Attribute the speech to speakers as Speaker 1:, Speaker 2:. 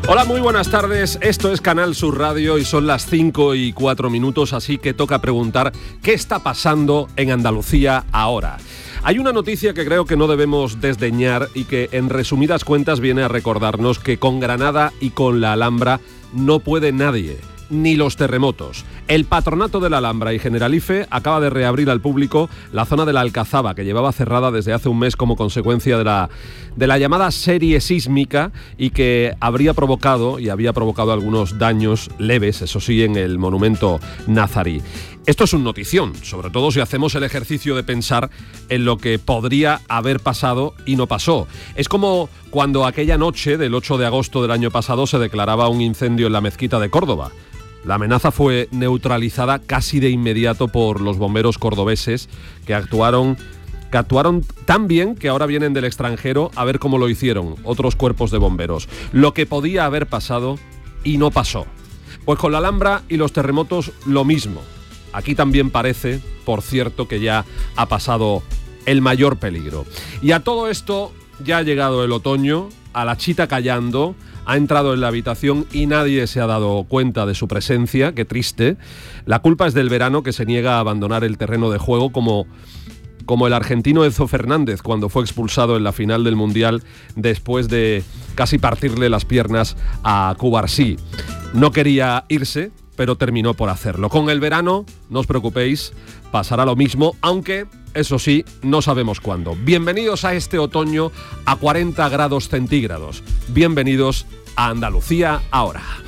Speaker 1: Hola, muy buenas tardes. Esto es Canal Sur Radio y son las 5:04, así que toca preguntar qué está pasando en Andalucía ahora. Hay una noticia que creo que no debemos desdeñar y que en resumidas cuentas viene a recordarnos que con Granada y con la Alhambra no puede nadie, ni los terremotos. El Patronato de la Alhambra y Generalife acaba de reabrir al público la zona de la Alcazaba, que llevaba cerrada desde hace un mes como consecuencia de la llamada serie sísmica y que había provocado algunos daños leves, eso sí, en el monumento nazarí. Esto es un notición, sobre todo si hacemos el ejercicio de pensar en lo que podría haber pasado y no pasó. Es como cuando aquella noche del 8 de agosto del año pasado se declaraba un incendio en la mezquita de Córdoba. La amenaza fue neutralizada casi de inmediato por los bomberos cordobeses que actuaron tan bien que ahora vienen del extranjero a ver cómo lo hicieron otros cuerpos de bomberos. Lo que podía haber pasado y no pasó. Pues con la Alhambra y los terremotos lo mismo. Aquí también parece, por cierto, que ya ha pasado el mayor peligro. Y a todo esto ya ha llegado el otoño, a la chita callando, ha entrado en la habitación y nadie se ha dado cuenta de su presencia. Qué triste. La culpa es del verano, que se niega a abandonar el terreno de juego como el argentino Enzo Fernández cuando fue expulsado en la final del Mundial después de casi partirle las piernas a Cubarsí. No quería irse, pero terminó por hacerlo. Con el verano, no os preocupéis, pasará lo mismo, aunque, eso sí, no sabemos cuándo. Bienvenidos a este otoño a 40 grados centígrados. Bienvenidos a Andalucía ahora.